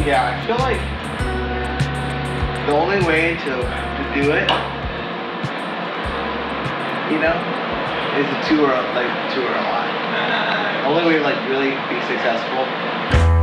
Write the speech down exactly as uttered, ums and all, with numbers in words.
Yeah, I feel like the only way to, to do it, you know, is to tour, like, tour a lot. Only way to, like, really be successful